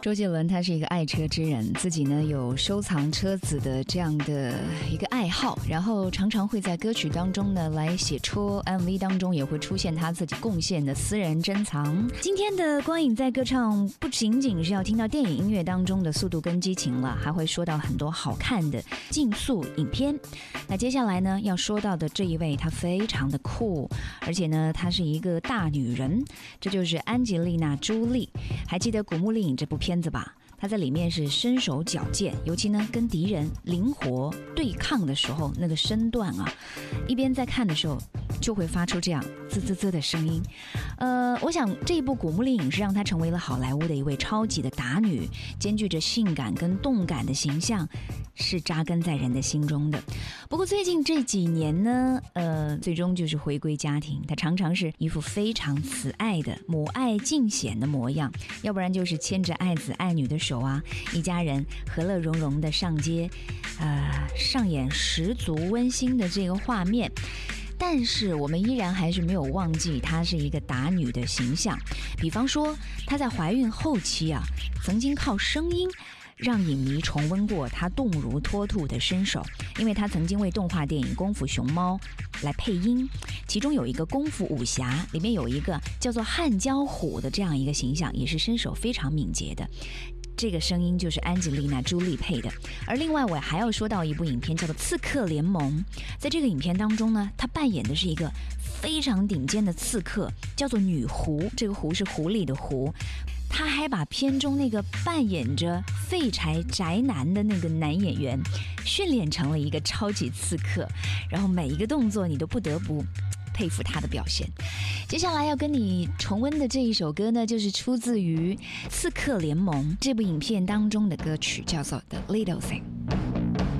周杰伦他是一个爱车之人，自己呢有收藏车子的这样的一个爱好，然后常常会在歌曲当中呢来写出 MV 当中也会出现他自己贡献的私人珍藏。今天的光影在歌唱不仅仅是要听到电影音乐当中的速度跟激情了，还会说到很多好看的竞速影片。那接下来呢要说到的这一位，她非常的酷，而且呢她是一个大女人，这就是安吉丽娜·朱莉。还记得《古墓丽影》这部片子吧？她在里面是身手矫健，尤其呢跟敌人灵活对抗的时候，那个身段啊，一边在看的时候就会发出这样滋滋滋的声音。我想这一部《古墓丽影》是让她成为了好莱坞的一位超级的打女，兼具着性感跟动感的形象，是扎根在人的心中的。不过最近这几年呢，最终就是回归家庭，她常常是一副非常慈爱的母爱尽显的模样，要不然就是牵着爱子爱女的手啊，一家人和乐融融的上街，上演十足温馨的这个画面。但是我们依然还是没有忘记她是一个打女的形象，比方说她在怀孕后期啊，曾经靠声音让影迷重温过她动如脱兔的身手，因为她曾经为动画电影《功夫熊猫》来配音，其中有一个功夫武侠，里面有一个叫做汉江虎的这样一个形象，也是身手非常敏捷的。这个声音就是安吉丽娜·朱莉配的。而另外我还要说到一部影片叫做《刺客联盟》，在这个影片当中呢，她扮演的是一个非常顶尖的刺客，叫做女狐，这个狐是狐狸的狐。她还把片中那个扮演着废柴宅男的那个男演员训练成了一个超级刺客，然后每一个动作你都不得不佩服他的表现。接下来要跟你重温的这一首歌呢，就是出自于《刺客联盟》这部影片当中的歌曲，叫做《The Little Thing》。